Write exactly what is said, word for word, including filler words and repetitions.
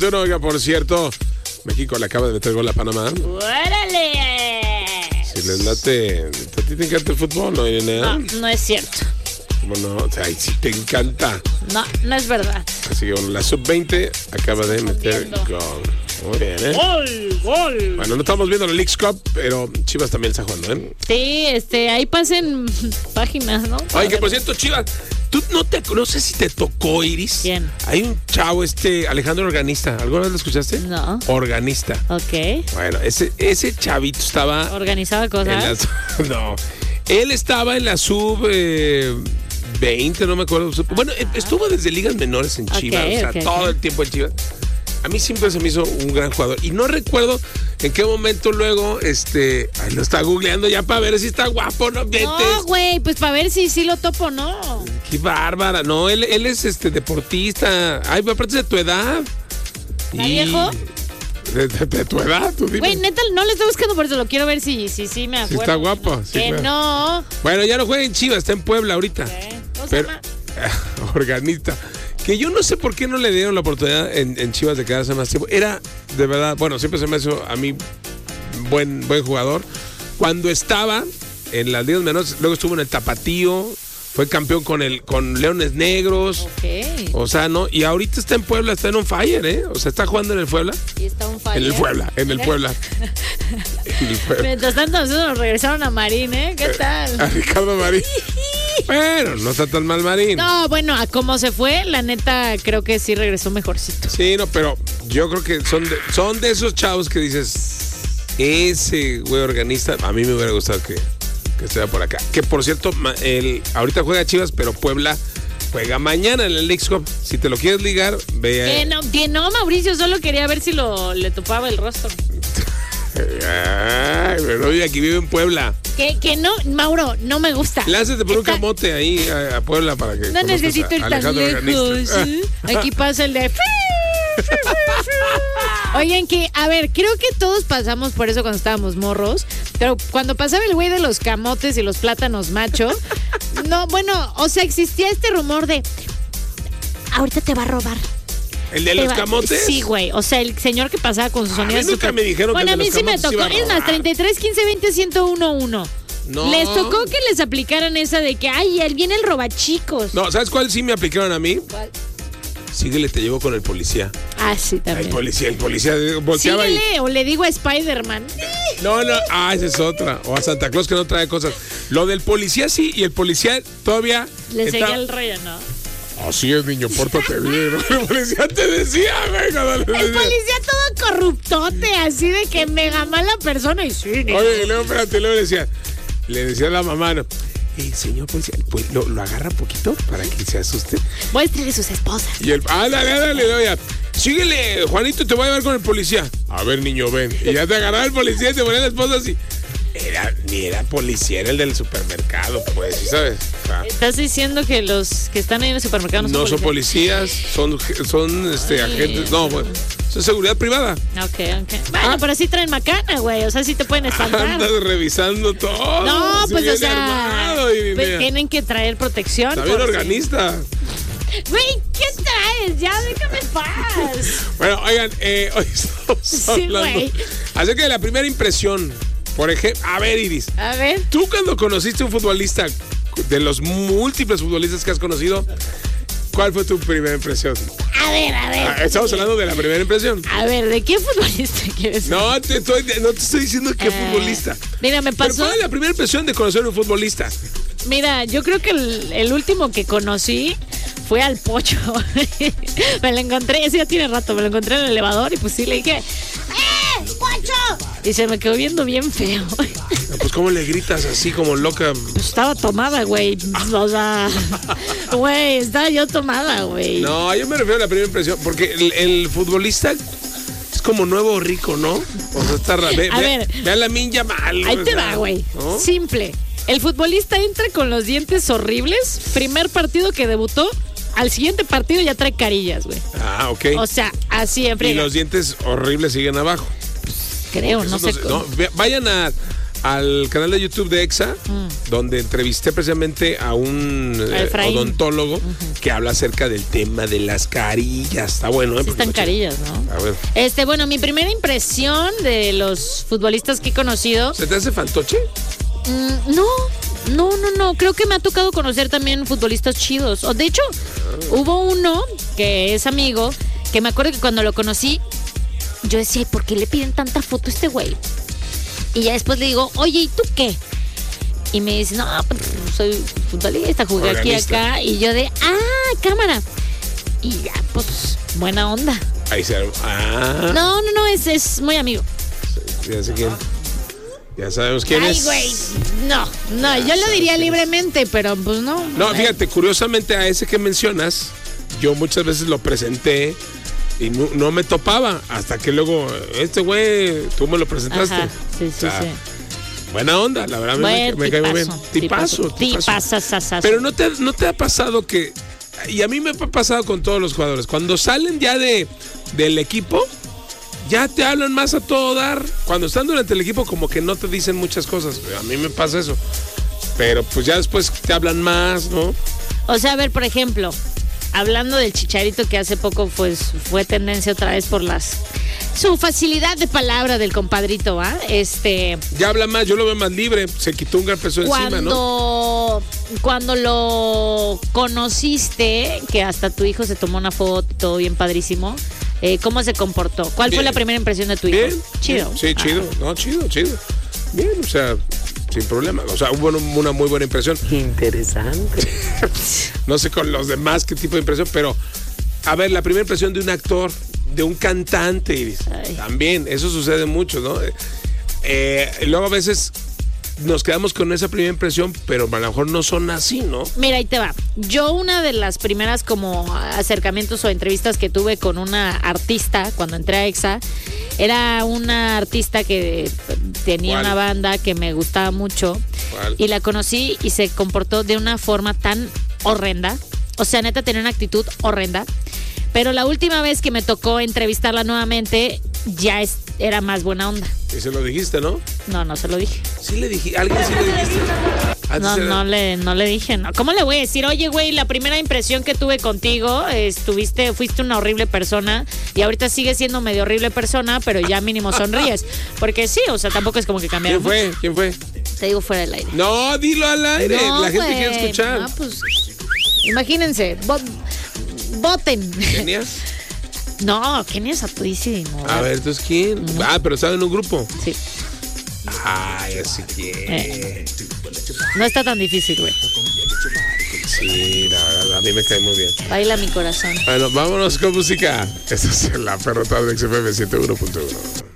Oiga, por cierto, México le acaba de meter gol a Panamá. ¡Órale! Si les late, ¿a ti te encanta el fútbol, no, Irene? No, no es cierto. ¿Cómo no? O sea, ahí sí te encanta. No, no es verdad. Así que bueno, la sub veinte acaba de meter gol. Muy bien, ¿eh? ¡Gol! ¡Gol! Bueno, no estamos viendo la Leagues Cup, pero Chivas también está jugando, ¿eh? Sí, este, ahí pasen páginas, ¿no? Ay, que por cierto, Chivas, tú no te, no sé si te tocó, Iris. ¿Quién? Hay un chavo, este, Alejandro Organista. ¿Alguna vez lo escuchaste? No. Organista. Ok. Bueno, ese, ese chavito estaba... ¿Organizaba cosas? En la, no. Él estaba en la sub... Eh, veinte, no me acuerdo. Bueno, Ajá. estuvo desde ligas menores en Chivas, okay, o sea, okay, todo okay. el tiempo en Chivas. A mí siempre se me hizo un gran jugador. Y no recuerdo en qué momento luego, este, ay, lo está googleando ya para ver si está guapo, ¿no? Vete. No, güey, pues para ver si sí lo topo o no. Qué bárbara. No, él, él es este deportista. Ay, aparte de tu edad. ¿Está y... viejo? De, de, de tu edad, tú dime. Güey, neta, no le estoy buscando por eso, lo quiero ver si sí si, si me acuerdo. Si está guapo. No. Sí, que claro. no. Bueno, ya no juega en Chivas, está en Puebla ahorita. ¿Qué? ¿Cómo Pero, se llama? Organista. Que yo no sé por qué no le dieron la oportunidad en, en Chivas de quedarse más tiempo. Era, de verdad, bueno, siempre se me hizo a mí buen, buen jugador. Cuando estaba en las ligas menores, luego estuvo en el Tapatío, fue campeón con el con Leones Negros. Okay. O sea, ¿no? Y ahorita está en Puebla, está en on fire, ¿eh? O sea, está jugando en el Puebla. ¿Y está on fire? En el Puebla, en el Puebla. en el Puebla. Mientras tanto, nosotros nos regresaron a Marín, ¿eh? ¿Qué tal? A Ricardo Marín. Bueno, no está tan mal Marín. No, bueno, a cómo se fue, la neta, creo que sí regresó mejorcito. Sí, no, pero yo creo que son de, son de esos chavos que dices, ese güey Organista, a mí me hubiera gustado que, que estuviera por acá. Que por cierto, el, ahorita juega Chivas, pero Puebla juega mañana en el Leagues Cup. Si te lo quieres ligar, ve a... Que no, que no, Mauricio, solo quería ver si lo le topaba el rostro. Ay, pero vive aquí, vive en Puebla. Que, que no, Mauro, no me gusta. Lánzate por Está... un camote ahí a, a Puebla para que no necesito ir tan lejos. ¿eh? Aquí pasa el de... Oigan, que, a ver, creo que todos pasamos por eso cuando estábamos morros, pero cuando pasaba el güey de los camotes y los plátanos macho, no, bueno, o sea, existía este rumor de ahorita te va a robar. ¿El de los va, camotes? Sí, güey. O sea, el señor que pasaba con sus sonidos. A mí nunca super... me dijeron bueno, que a mí sí me tocó. Es más, treinta y tres, quince, veinte, ciento uno, uno. No. Les tocó que les aplicaran esa de que, ay, él viene el robachicos. No, ¿sabes cuál sí me aplicaron a mí? ¿Cuál? Síguele, te llevo con el policía. Ah, sí, también. El policía, el policía volteaba. Síguele, y... o le digo a Spider-Man. No, no, ah, esa es otra. O a Santa Claus que no trae cosas. Lo del policía sí, y el policía todavía... Le está... seguía el rollo, ¿no? Así es, niño, pórtate bien. El policía te decía, venga, dale. El policía todo corruptote, así de que mega mala persona y sí. ¿no? Oye, y luego, espérate, luego le decía, le decía a la mamá, no, eh, señor policía, pues, lo, lo agarra poquito para que se asuste. Muéstrele sus esposas. Y el, ah, dale, dale, dale, síguele, Juanito, te voy a llevar con el policía. A ver, niño, ven. Y ya te agarraba el policía y te ponía la esposa así. Era, ni era policía, era el del supermercado, pues, ¿sí sabes? O sea, ¿estás diciendo que los que están ahí en el supermercado no son no policías? son policías, son, son este, agentes, no, bueno, son seguridad privada. Ok, ok. Bueno, ah. pero sí traen macana, güey, o sea, sí te pueden espantar. Andas revisando todo. No, pues, o sea, armado, pues, tienen que traer protección. Está bien Organista. Güey, ¿qué traes? Ya, déjame en paz. Bueno, oigan, eh, hoy estamos hablando sí, acerca de la primera impresión. Por ejemplo, a ver, Iris. A ver. Tú cuando conociste a un futbolista, de los múltiples futbolistas que has conocido, ¿cuál fue tu primera impresión? A ver, a ver. Ah, estamos hablando de la primera impresión. A ver, ¿de qué futbolista quieres saber? No te estoy, no te estoy diciendo qué eh, futbolista. Mira, me pasó. ¿Pero cuál es la primera impresión de conocer a un futbolista? Mira, yo creo que el, el último que conocí fue al Pocho. Me lo encontré, ese ya tiene rato, me lo encontré en el elevador y pues sí le dije, ¡eh, Pocho! Y se me quedó viendo bien feo. Pues ¿cómo le gritas así como loca? Pues estaba tomada, güey. O sea, güey, estaba yo tomada, güey. No, yo me refiero a la primera impresión, porque el, el futbolista es como nuevo rico, ¿no? O sea, está raro. Ve, a ve, ver, ve a la Minya mal. Ahí te va, güey. ¿No? Simple. El futbolista entra con los dientes horribles. Primer partido que debutó, al siguiente partido ya trae carillas, güey. Ah, ok. O sea, así en friega. Y los dientes horribles siguen abajo. Creo, no, no sé. sé no, vayan a al canal de YouTube de Exa, mm. donde entrevisté precisamente a un eh, odontólogo uh-huh. que habla acerca del tema de las carillas. Está bueno, ¿eh? Sí, están carillas, ¿no? A ver. Este, bueno, mi primera impresión de los futbolistas que he conocido. ¿Se te hace fantoche? Mm, no, no, no, no. Creo que me ha tocado conocer también futbolistas chidos. O de hecho, ah. hubo uno que es amigo, que me acuerdo que cuando lo conocí, yo decía, ¿por qué le piden tanta foto a este güey? Y ya después le digo, oye, ¿y tú qué? Y me dice, no, pues, soy futbolista, jugué Organista. Aquí, acá. Y yo de, ah, cámara. Y ya, pues, buena onda. Ahí se ah. No, no, no, es, es muy amigo. Ya sé quién. Ya sabemos quién Ay, es. Ay, güey, no, no, ya yo lo diría libremente, pero pues no. No, fíjate, curiosamente a ese que mencionas, yo muchas veces lo presenté y no, no me topaba, hasta que luego, este güey, tú me lo presentaste. Ajá, sí, sí, o sea, sí. Buena onda, la verdad, bueno, me, me cae muy bien. Tipazo, tipazo. tipazo. Pero no te, no te ha pasado que, y a mí me ha pasado con todos los jugadores, cuando salen ya de del equipo, ya te hablan más a todo dar. Cuando están durante el equipo, como que no te dicen muchas cosas. A mí me pasa eso. Pero pues ya después te hablan más, ¿no? O sea, a ver, por ejemplo, hablando del Chicharito, que hace poco pues, fue tendencia otra vez por las su facilidad de palabra del compadrito, ¿va? Este. Ya habla más, yo lo veo más libre. Se quitó un gran peso cuando, encima, ¿no? Cuando lo conociste, que hasta tu hijo se tomó una foto, todo bien padrísimo. Eh, ¿Cómo se comportó? ¿Cuál bien. fue la primera impresión de tu hijo? Bien. Chido. Bien. Sí, chido. Ah. No, chido, chido. Bien, o sea, sin problema. O sea, hubo una muy buena impresión. Interesante. No sé con los demás qué tipo de impresión, pero a ver, la primera impresión de un actor, de un cantante, Iris, también, eso sucede mucho, ¿no? Eh, luego a veces nos quedamos con esa primera impresión, pero a lo mejor no son así, ¿no? Mira, ahí te va. Yo una de las primeras como acercamientos o entrevistas que tuve con una artista cuando entré a Exa, era una artista que tenía ¿Cuál? Una banda que me gustaba mucho. ¿Cuál? Y la conocí y se comportó de una forma tan horrenda. O sea, neta, tenía una actitud horrenda. Pero la última vez que me tocó entrevistarla nuevamente, ya es, era más buena onda. Y se lo dijiste, ¿no? No, no se lo dije. Sí le dije, alguien sí le dijiste. Antes no, era... no le, no le dije, no. ¿Cómo le voy a decir? Oye, güey, la primera impresión que tuve contigo, estuviste, fuiste una horrible persona y ahorita sigues siendo medio horrible persona, pero ya mínimo sonríes. Porque sí, o sea, tampoco es como que cambiaron. ¿Quién fue? ¿Quién fue? Te digo fuera del aire. No, dilo al aire. No, la gente wey. quiere escuchar. No, pues, imagínense, vo- voten. ¿Kenias? No, Kenia es atudísimo. A ver, ¿entonces quién? No. Ah, pero estaba en un grupo. Sí. Ay, así que. Eh. No está tan difícil, güey. Sí, la verdad, a mí me cae muy bien. Baila mi corazón. Bueno, vámonos con música. Esta es la Perrotada de X F M ciento uno punto uno.